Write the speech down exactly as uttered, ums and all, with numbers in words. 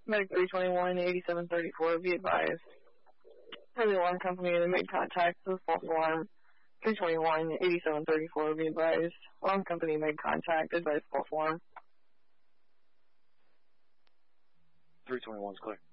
Medic three twenty-one, eighty-seven thirty-four, be advised. For the alarm company that made contact with false alarm. three twenty-one, eighty-seven thirty-four, be advised. Alarm company made contact, advised false alarm. three twenty-one is clear.